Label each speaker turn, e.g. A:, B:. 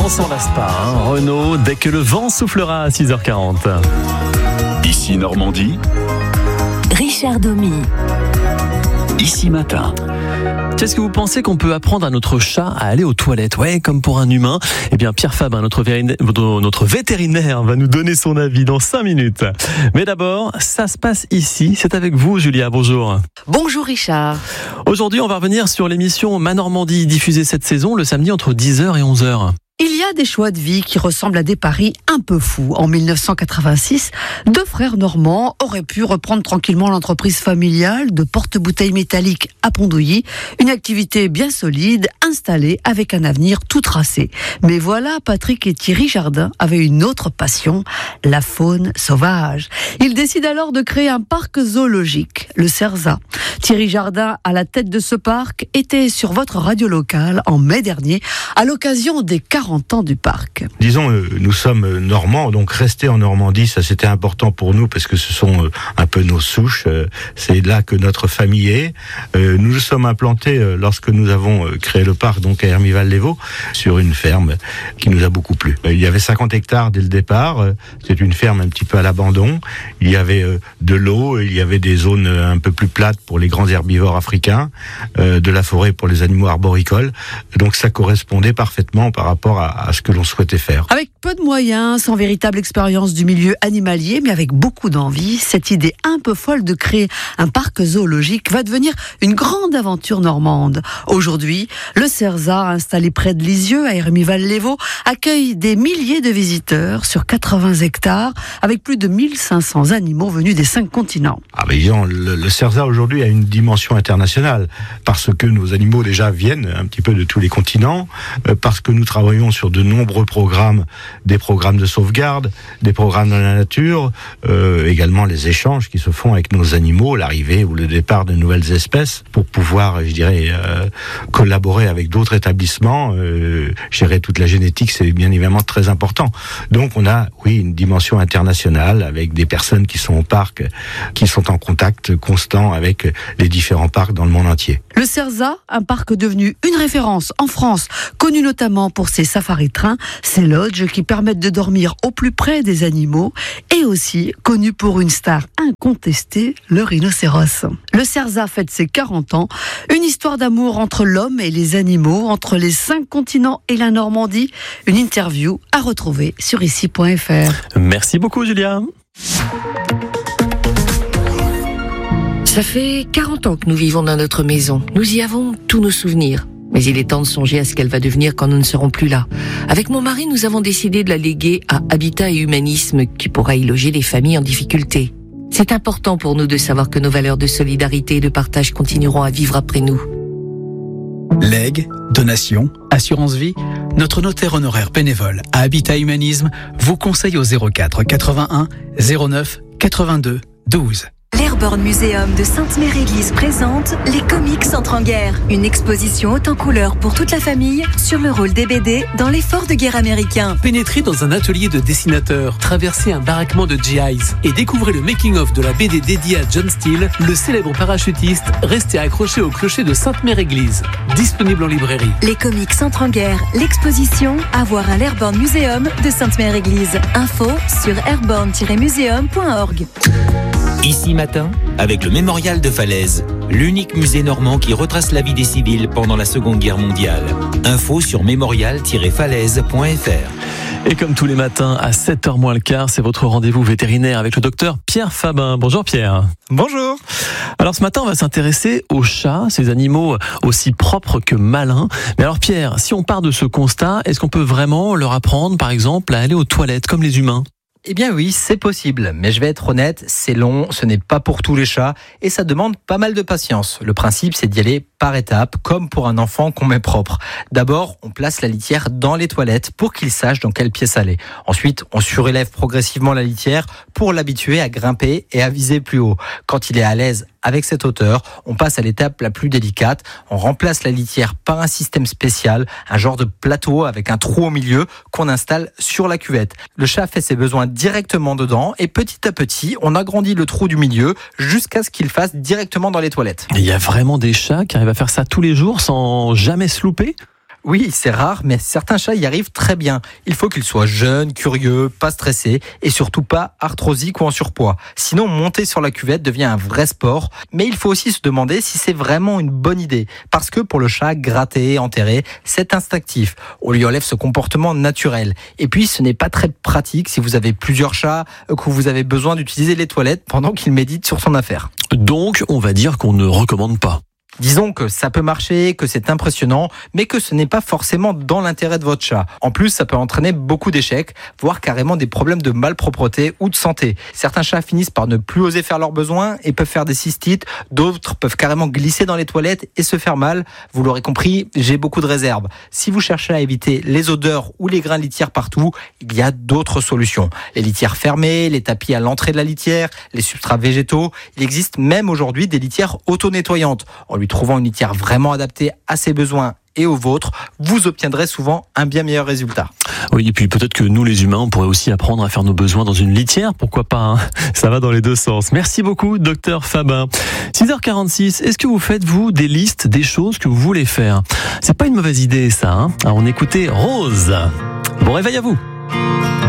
A: on s'en lasse pas, Renaud, dès que le vent soufflera à 6h40.
B: Ici Normandie,
C: Richard Domy.
B: Ici Matin.
A: Qu'est-ce que vous pensez qu'on peut apprendre à notre chat à aller aux toilettes ? Ouais, comme pour un humain. Eh bien, Pierre Fabin, notre vétérinaire, va nous donner son avis dans 5 minutes. Mais d'abord, ça se passe ici. C'est avec vous, Julia. Bonjour.
D: Bonjour Richard.
A: Aujourd'hui, on va revenir sur l'émission Ma Normandie, diffusée cette saison le samedi entre 10h et 11h.
D: Il y a des choix de vie qui ressemblent à des paris un peu fous. En 1986, 2 frères normands auraient pu reprendre tranquillement l'entreprise familiale de porte-bouteilles métalliques à Pondouilly, une activité bien solide, installée avec un avenir tout tracé. Mais voilà, Patrick et Thierry Jardin avaient une autre passion, la faune sauvage. Ils décident alors de créer un parc zoologique, le Cerza. Thierry Jardin, à la tête de ce parc, était sur votre radio locale en mai dernier, à l'occasion des 40 ans du parc.
E: Disons, nous sommes normands, donc rester en Normandie, ça c'était important pour nous parce que ce sont un peu nos souches, c'est là que notre famille est. Nous nous sommes implantés lorsque nous avons créé le parc, donc à Hermival-les-Vaux, sur une ferme qui nous a beaucoup plu. Il y avait 50 hectares dès le départ, c'est une ferme un petit peu à l'abandon, il y avait de l'eau, il y avait des zones un peu plus plates pour les grands herbivores africains, de la forêt pour les animaux arboricoles, donc ça correspondait parfaitement par rapport à ce que l'on souhaitait faire.
D: Avec peu de moyens, sans véritable expérience du milieu animalier, mais avec beaucoup d'envie, cette idée un peu folle de créer un parc zoologique va devenir une grande aventure normande. Aujourd'hui, le Cerza, installé près de Lisieux, à Hermival-les-Vaux, accueille des milliers de visiteurs sur 80 hectares, avec plus de 1500 animaux venus des 5 continents.
E: Ah ben disons, le Cerza aujourd'hui a une dimension internationale, parce que nos animaux déjà viennent un petit peu de tous les continents, parce que nous travaillons sur de nombreux programmes, des programmes de sauvegarde, des programmes dans la nature, également les échanges qui se font avec nos animaux, l'arrivée ou le départ de nouvelles espèces, pour pouvoir, je dirais, collaborer avec d'autres établissements, gérer toute la génétique, c'est bien évidemment très important. Donc on a, oui, une dimension internationale avec des personnes qui sont au parc, qui sont en contact constant avec les différents parcs dans le monde entier.
D: Le Cerza, un parc devenu une référence en France, connu notamment pour ses safari-trains, ses lodges qui permettent de dormir au plus près des animaux, et aussi connu pour une star incontestée, le rhinocéros. Le Cerza fête ses 40 ans, une histoire d'amour entre l'homme et les animaux, entre les 5 continents et la Normandie, une interview à retrouver sur ici.fr.
A: Merci beaucoup, Julia.
C: Ça fait 40 ans que nous vivons dans notre maison. Nous y avons tous nos souvenirs. Mais il est temps de songer à ce qu'elle va devenir quand nous ne serons plus là. Avec mon mari, nous avons décidé de la léguer à Habitat et Humanisme, qui pourra y loger les familles en difficulté. C'est important pour nous de savoir que nos valeurs de solidarité et de partage continueront à vivre après nous.
F: Legs, donations, assurance vie, notre notaire honoraire bénévole à Habitat Humanisme vous conseille au 04 81 09 82 12.
G: L'Airborne Museum de Sainte-Mère-Église présente Les Comiques Entrent en guerre, une exposition haute en couleurs pour toute la famille sur le rôle des BD dans l'effort de guerre américain.
H: Pénétrez dans un atelier de dessinateur, traversez un baraquement de GIs et découvrez le making-of de la BD dédiée à John Steele, le célèbre parachutiste resté accroché au clocher de Sainte-Mère-Église. Disponible en librairie.
G: Les Comiques Entrent en guerre, l'exposition à voir à l'Airborne Museum de Sainte-Mère-Église. Info sur airborne-museum.org.
I: Ici Matin, avec le Mémorial de Falaise, l'unique musée normand qui retrace la vie des civils pendant la Seconde Guerre mondiale. Info sur mémorial-falaise.fr.
A: Et comme tous les matins, à 7h moins le quart, c'est votre rendez-vous vétérinaire avec le docteur Pierre Fabin. Bonjour Pierre.
J: Bonjour.
A: Alors ce matin, on va s'intéresser aux chats, ces animaux aussi propres que malins. Mais alors Pierre, si on part de ce constat, est-ce qu'on peut vraiment leur apprendre, par exemple, à aller aux toilettes comme les humains ?
J: Eh bien oui, c'est possible, mais je vais être honnête, c'est long, ce n'est pas pour tous les chats et ça demande pas mal de patience. Le principe, c'est d'y aller par étapes, comme pour un enfant qu'on met propre. D'abord, on place la litière dans les toilettes pour qu'il sache dans quelle pièce aller. Ensuite, on surélève progressivement la litière pour l'habituer à grimper et à viser plus haut. Quand il est à l'aise avec cette hauteur, on passe à l'étape la plus délicate. On remplace la litière par un système spécial, un genre de plateau avec un trou au milieu qu'on installe sur la cuvette. Le chat fait ses besoins directement dedans et petit à petit, on agrandit le trou du milieu jusqu'à ce qu'il fasse directement dans les toilettes.
A: Il y a vraiment des chats qui arrivent à faire ça tous les jours sans jamais se louper ?
J: Oui, c'est rare, mais certains chats y arrivent très bien. Il faut qu'ils soient jeunes, curieux, pas stressés et surtout pas arthrosiques ou en surpoids. Sinon, monter sur la cuvette devient un vrai sport. Mais il faut aussi se demander si c'est vraiment une bonne idée. Parce que pour le chat, gratter, enterrer, c'est instinctif. On lui enlève ce comportement naturel. Et puis, ce n'est pas très pratique si vous avez plusieurs chats, que vous avez besoin d'utiliser les toilettes pendant qu'il médite sur son affaire.
A: Donc, on va dire qu'on ne recommande pas.
J: Disons que ça peut marcher, que c'est impressionnant, mais que ce n'est pas forcément dans l'intérêt de votre chat. En plus, ça peut entraîner beaucoup d'échecs, voire carrément des problèmes de malpropreté ou de santé. Certains chats finissent par ne plus oser faire leurs besoins et peuvent faire des cystites. D'autres peuvent carrément glisser dans les toilettes et se faire mal. Vous l'aurez compris, j'ai beaucoup de réserves. Si vous cherchez à éviter les odeurs ou les grains de litière partout, il y a d'autres solutions. Les litières fermées, les tapis à l'entrée de la litière, les substrats végétaux. Il existe même aujourd'hui des litières auto-nettoyantes. En lui trouvant une litière vraiment adaptée à ses besoins et aux vôtres, vous obtiendrez souvent un bien meilleur résultat.
A: Oui, et puis peut-être que nous les humains, on pourrait aussi apprendre à faire nos besoins dans une litière, pourquoi pas, hein. Ça va dans les deux sens. Merci beaucoup, docteur Fabin. 6h46, est-ce que vous faites, vous, des listes des choses que vous voulez faire? C'est pas une mauvaise idée, ça, hein. Alors on écoutait Rose. Bon réveil à vous.